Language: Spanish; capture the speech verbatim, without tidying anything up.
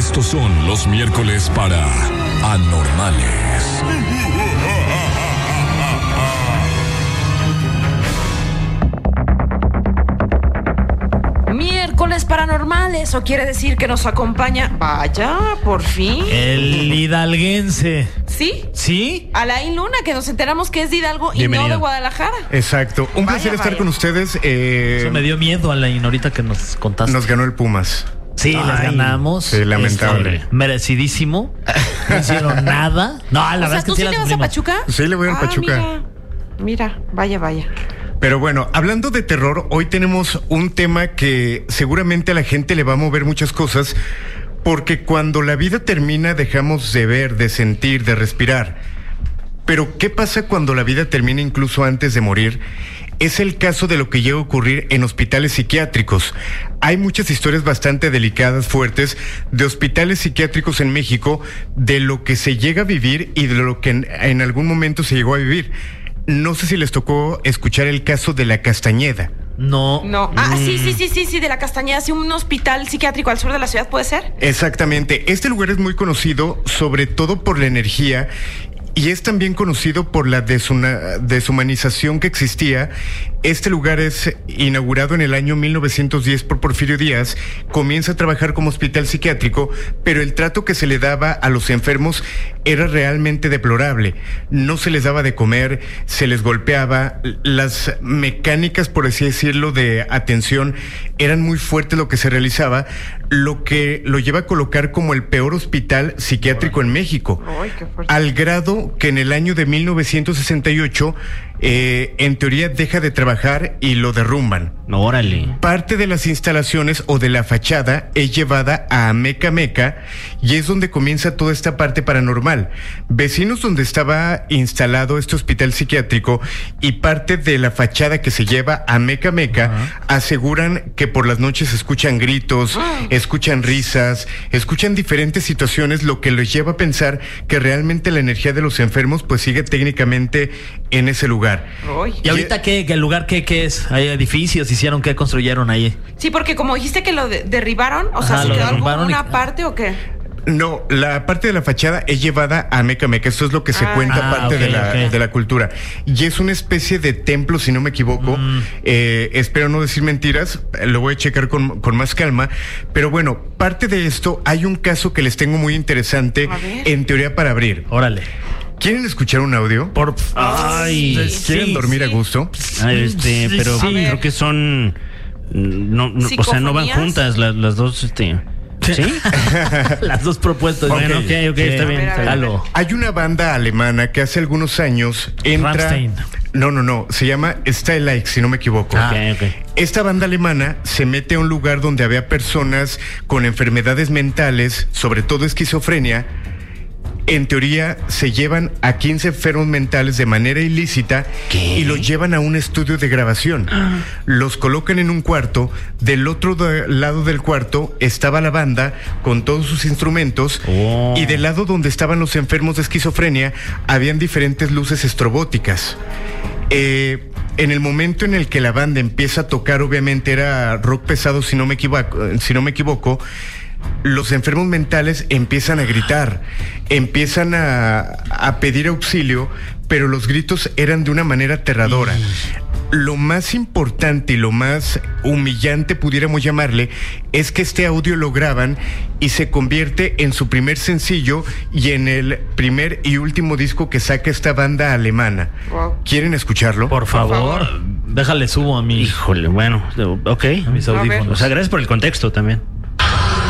Estos son los miércoles para Anormales. Miércoles paranormales, o quiere decir que nos acompaña, vaya, por fin, el hidalguense. ¿Sí? ¿Sí? Alain Luna, que nos enteramos que es de Hidalgo y Bienvenido. no de Guadalajara. Exacto, un Vaya, placer estar vaya. con ustedes. eh, Eso me dio miedo, Alain, ahorita que nos contaste. Nos ganó el Pumas. Sí, les Ay, ganamos. sí, lamentable. Este, merecidísimo. No hicieron nada. No, la O verdad sea, es que ¿tú sí sí la te vas a sufrimos. Pachuca? Sí, le voy al Ah, Pachuca. Mira, mira, vaya, vaya. Pero bueno, hablando de terror, hoy tenemos un tema que seguramente a la gente le va a mover muchas cosas, porque cuando la vida termina dejamos de ver, de sentir, de respirar. Pero ¿qué pasa cuando la vida termina incluso antes de morir? Es el caso de lo que llega a ocurrir en hospitales psiquiátricos. Hay muchas historias bastante delicadas, fuertes, de hospitales psiquiátricos en México, de lo que se llega a vivir y de lo que en, en algún momento se llegó a vivir. No sé si les tocó escuchar el caso de la Castañeda. No. No. Ah, sí, sí, sí, sí, sí, de la Castañeda, sí, un hospital psiquiátrico al sur de la ciudad, ¿puede ser? Exactamente. Este lugar es muy conocido, sobre todo por la energía, y es también conocido por la desuna- deshumanización que existía. Este lugar es inaugurado en el año mil novecientos diez por Porfirio Díaz, comienza a trabajar como hospital psiquiátrico, pero el trato que se le daba a los enfermos era realmente deplorable. No se les daba de comer, se les golpeaba, las mecánicas, por así decirlo, de atención eran muy fuertes lo que se realizaba, lo que lo lleva a colocar como el peor hospital psiquiátrico en México. Ay, qué fuerte. Al grado que en el año de mil novecientos sesenta y ocho, eh, en teoría deja de trabajar y lo derrumban. Órale. Parte de las instalaciones o de la fachada es llevada a Meca Meca y es donde comienza toda esta parte paranormal. Vecinos donde estaba instalado este hospital psiquiátrico y parte de la fachada que se lleva a Meca Meca uh-huh. aseguran que por las noches escuchan gritos, uh-huh. escuchan risas, escuchan diferentes situaciones, lo que les lleva a pensar que realmente la energía de los enfermos pues sigue técnicamente en ese lugar. Ay. ¿Y ahorita qué? ¿El lugar qué, qué es? ¿Hay edificios? ¿Hicieron qué? ¿Construyeron ahí? Sí, porque como dijiste que lo de- derribaron, o Ajá, sea, ¿se lo quedó derrumbaron alguna y- parte o qué? No, la parte de la fachada es llevada a Meca Meca. Esto es lo que se Ah. cuenta Ah, parte ok, de, la, ok. de la cultura. Y es una especie de templo, si no me equivoco. Mm. Eh, espero no decir mentiras, lo voy a checar con, con más calma. Pero bueno, parte de esto, hay un caso que les tengo muy interesante, A ver. en teoría para abrir. Órale. ¿Quieren escuchar un audio? Por... Ay, ¿Quieren sí. dormir a gusto? Ay, este, Sí, pero sí. creo que son no, no, o sea, no van ¿Psicofonías? juntas las, las dos, este. ¿Sí? Las dos propuestas. Bueno, ok, ok, está bien. A ver, a ver, está bien. a ver. Halo. Hay una banda alemana que hace algunos años entra... Rammstein. No, no, no. Se llama Stay Like, si no me equivoco. Ah, ok, ok. Esta banda alemana se mete a un lugar donde había personas con enfermedades mentales, sobre todo esquizofrenia. En teoría, se llevan a quince enfermos mentales de manera ilícita ¿Qué? y los llevan a un estudio de grabación. Los colocan en un cuarto. Del otro de- lado del cuarto estaba la banda con todos sus instrumentos. Oh. Y del lado donde estaban los enfermos de esquizofrenia, habían diferentes luces estrobóticas. Eh, en el momento en el que la banda empieza a tocar, obviamente era rock pesado, si no me equivoco, si no me equivoco, los enfermos mentales empiezan a gritar, empiezan a, a pedir auxilio, pero los gritos eran de una manera aterradora. Lo más importante y lo más humillante, pudiéramos llamarle, es que este audio lo graban y se convierte en su primer sencillo y en el primer y último disco que saca esta banda alemana. Wow. ¿Quieren escucharlo? Por favor, favor. déjale subo a mi... Híjole, bueno, ok. a mis A ver. audífonos. O sea, gracias por el contexto también.